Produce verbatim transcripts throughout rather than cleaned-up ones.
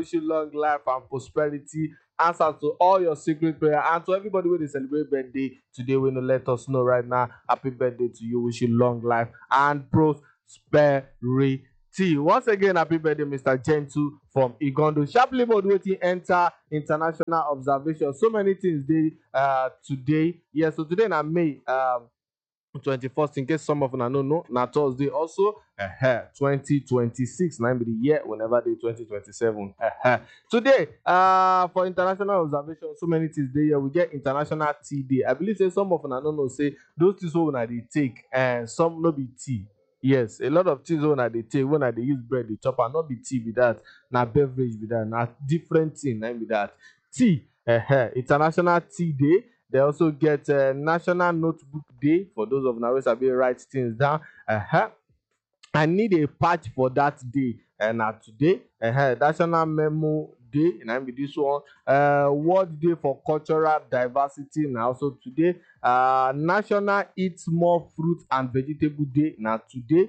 wish you long life and prosperity, answer to all your secret prayer, and to everybody wey dey celebrate birthday today wey no let us know right now. Happy birthday to you. Wish you long life and prosperity. Once again, happy birthday, Mister Gentle from Igondo. Sharply mode waiting enter international observation. So many things dey uh, today. Yeah, so today na May um, twenty-first, in case some of una no know, na Thursday also. Uh, twenty twenty-six, na be the year, whenever day twenty twenty-seven. Uh, today, uh, for international observation, so many things dey here. We get International Tea Day. I believe say some of una no know say those things wey una dey take, and some no be tea. Yes, a lot of things wey una dey take, when I dey use bread dey chop, and not be tea be that, na beverage be that, na different thing na be that. Tea, uh, International Tea Day. They also get uh, National Notebook Day for those of una wey sabi write things down. Uh-huh. I need a patch for that day, and uh, today, uh, National Memo Day, and be this one. Uh, World Day for Cultural Diversity, now also today. Uh, National Eat More Fruit and Vegetable Day, now today.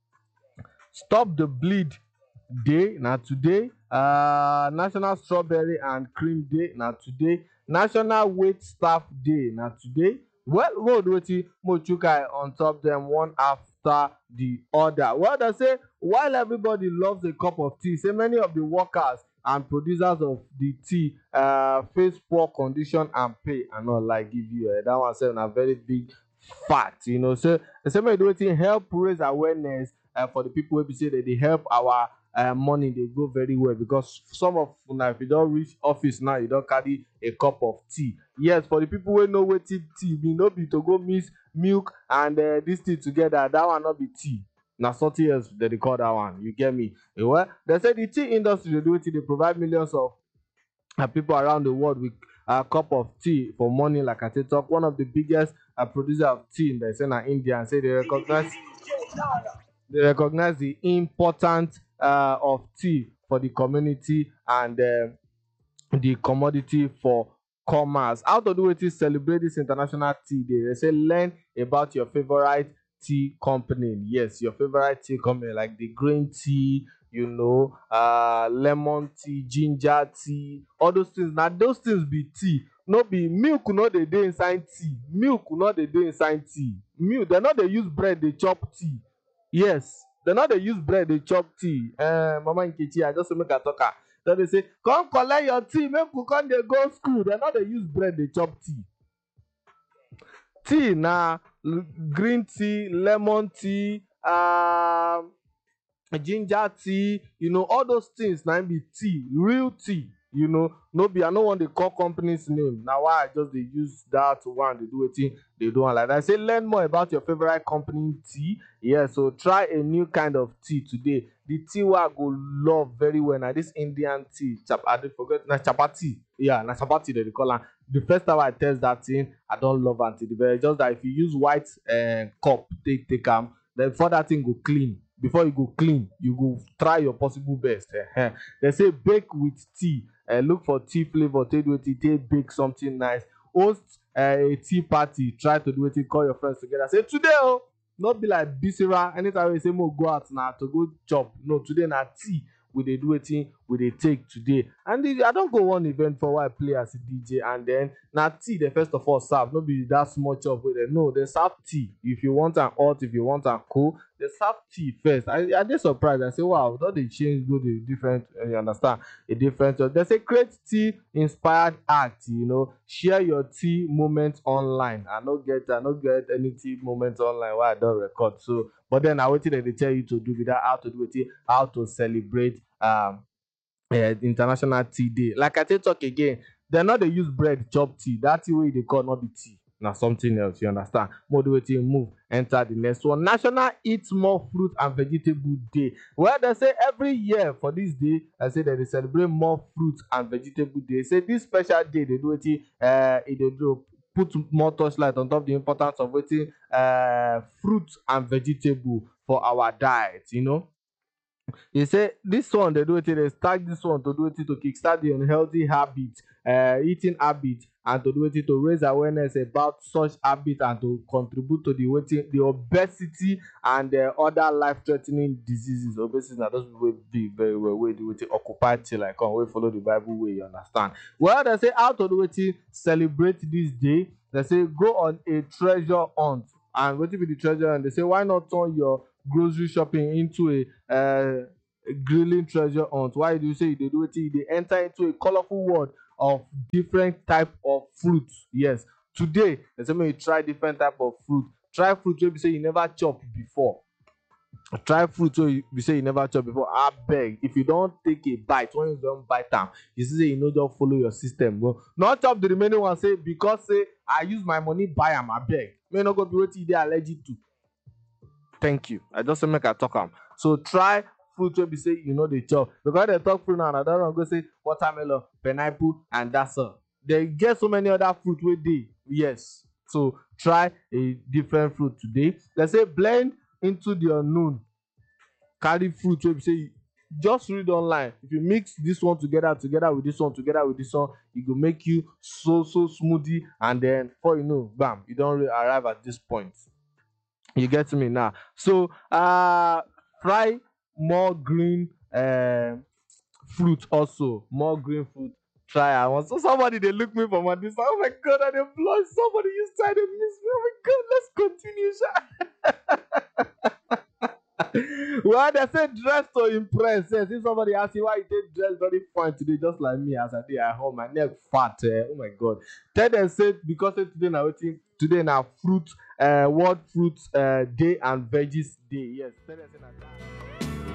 Stop the Bleed Day, now today. Uh, National Strawberry and Cream Day, now today. National Wait Staff Day, now today. Well, road waiting, Mochukai on top them one after the other. Well, they say while everybody loves a cup of tea, say many of the workers and producers of the tea uh, face poor condition and pay. And not like give you uh, that one saying a very big fact, you know. So the same way waiting help raise awareness uh, for the people who be say that they help our uh, money they go very well, because some of una, if you don't reach office now, you don't carry a cup of tea. Yes, for the people who know what tea be, no be to go mix milk and uh, this tea together, that one not be tea. Now something else that they call that one. You get me? Well, they say the tea industry they do it, they provide millions of uh, people around the world with a cup of tea for money. Like I said, talk one of the biggest uh, producer of tea in the say na India, and say they recognize they recognize the importance uh, of tea for the community and uh, the commodity for commerce. How to do it is celebrate this International Tea Day. They say learn about your favorite tea company. Yes, your favorite tea company, like the green tea, you know, uh, lemon tea, ginger tea, all those things. Now those things be tea. No be milk, no they dey inside tea. Milk, no they dey inside tea. Milk, they not they use bread, they chop tea. Yes, they not they use bread, they chop tea. Uh, Mama Nkechi, I just make a talker. Then they say, come collect your tea, make you come they go school. They not they use bread, they chop tea. Tea na green tea, lemon tea, um, ginger tea, you know, all those things now be tea, real tea. You know, no be I no want to call company's name. Now why I just they use that one, they do a thing, they do one like that. I say learn more about your favorite company tea. Yeah, so try a new kind of tea today. The tea I go love very well. Now this Indian tea, chap I did forget na chapati. Yeah, na chapati they call it. The first time I test that thing, I don't love until the very just that if you use white uh, cup, take take them, then before that thing go clean. Before you go clean, you go try your possible best. They say bake with tea. Uh, look for tea flavor. Take do it. Take bake something nice. Host uh, a tea party. Try to do it. Call your friends together. Say today, oh, not be like bisira. Anytime we say more go out now to go chop. No, today na tea. We they do it. We they take today. And the, I don't go one event for why I play as a D J, and then na tea. They first of all serve. Not be that small chop with it. No, they serve tea. If you want an hot, if you want an cool, they serve tea first. I I dey surprised. I say, wow, don't they change go the different? Uh, you understand a different? So they say create tea inspired act. You know, share your tea moments online. I don't get I don't get any tea moments online where I don't record. So, but then I waited that they tell you to do with that, how to do it, how to celebrate um uh, International Tea Day. Like I tell talk again, they're not they use bread chop tea. That tea way they call not be tea. Now something else, you understand? Motivating move, enter the next one. National Eat More Fruit and Vegetable Day. Well, they say every year for this day, I say that they celebrate more fruit and vegetable day. Say this special day they do it, uh, they do put more touchlight on top the importance of waiting uh fruit and vegetable for our diet, you know. You say this one they do it, they start this one to do it to kickstart the unhealthy habit, uh, eating habit, and to do it to raise awareness about such habit and to contribute to the waiting, the obesity and uh, other life-threatening diseases. Obesity na those people wey big very well, wey do wetin occupy till I come, wey follow the Bible way, you understand. Well, they say how to do wetin celebrate this day. They say go on a treasure hunt. And wetin be the treasure hunt? They say why not turn your grocery shopping into a uh, grilling treasure hunt. Why do you say you dey do wetin? You dey enter into a colourful world of different type of fruit. Yes, today dem say make you try different type of fruit. Try fruit wey be say you never chop before. Try fruit wey be say you never chop before. Abeg, if you don take a bite, when you don bite am, you see say you no just follow your system go. No chop the remaining one say because say I use my money buy am. Abeg, make e no go be wetin you dey allergic to. Thank you. I just say make I talk am. So try fruit wey be say you no dey chop, because dem talk fruit now and I don run go say watermelon, pineapple and that's all. Dey get so many other fruit wey dey. Yes, so try a different fruit today. Dem say blend into the unknown. Carry fruit wey be say you just read online. If you mix this one together together with this one together with this one, e go make you so so smoothie, and then before you know, bam, you don arrive at this point. You get me now. So uh try more green uh, fruit also. More green fruit. Try am. So somebody dey look me from a distance. Oh my god, I dey blush. Somebody use side dey miss me. Oh my god, let's continue. Well, they say dress to impress. Yes, if somebody ask you why you take dress very fine today, just like me as I did at home, my neck fat. Eh? Oh my god. Tell them say because say today now waiting today now fruit, uh, world fruit uh, day and veggies day. Yes, tell them say na that.